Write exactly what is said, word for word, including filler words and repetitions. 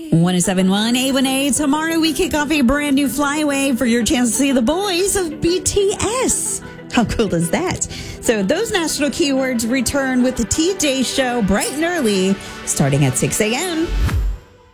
one oh seven point one A one A. Tomorrow we kick off a brand new flyaway for your chance to see the boys of B T S. How cool is that? So those national keywords return with the T J Show bright and early, starting at six a.m.